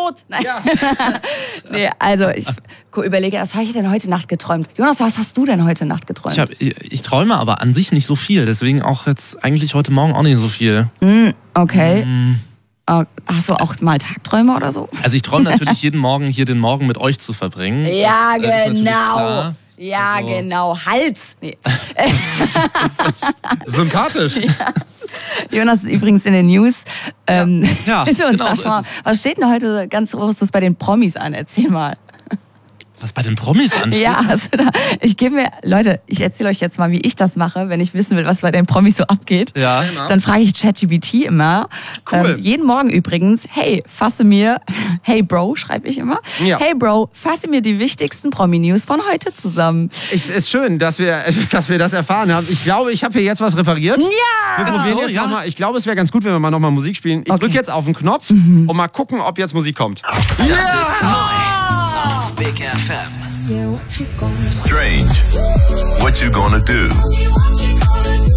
tot. Nein. Ja. Nee, also ich überlege, was habe ich denn heute Nacht geträumt? Jonas, was hast du denn heute Nacht geträumt? Ich träume aber an sich nicht so viel, deswegen auch jetzt eigentlich heute Morgen auch nicht so viel. Okay. Hast du auch mal Tagträume oder so? Also ich träume natürlich jeden Morgen hier den Morgen mit euch zu verbringen. Ja, das, genau. Ja, also. Genau. Hals. Nee. Sympathisch. Ja. Jonas ist übrigens in den News. Ja, genau so was steht denn heute ganz Großes bei den Promis an? Erzähl mal. Was bei den Promis ansteht? Ja, also ich erzähle euch jetzt mal, wie ich das mache, wenn ich wissen will, was bei den Promis so abgeht. Ja, genau. Dann frage ich ChatGPT immer. Cool. Jeden Morgen übrigens, hey Bro, schreibe ich immer. Ja. Hey Bro, fasse mir die wichtigsten Promi-News von heute zusammen. Es ist schön, dass wir das erfahren haben. Ich glaube, ich habe hier jetzt was repariert. Ja! Wir probieren jetzt nochmal. Ich glaube, es wäre ganz gut, wenn wir mal nochmal Musik spielen. Ich drücke jetzt auf den Knopf und mal gucken, ob jetzt Musik kommt. Das ist neu auf Big FM. Strange. What you gonna do?